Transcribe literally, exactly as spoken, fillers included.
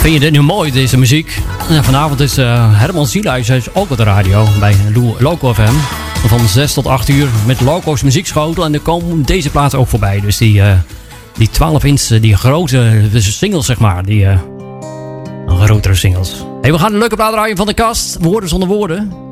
Vind je dit nu mooi, deze muziek? Ja, vanavond is uh, Herman Zielhuis ook op de radio bij Loco F M. Van zes tot acht uur met Loco's muziekschotel. En er komen deze plaatsen ook voorbij. Dus die, uh, die twaalf inch, die grote singles zeg maar. Die uh, grotere singles. Hey, we gaan een leuke plaat draaien van de kast. Woorden zonder woorden.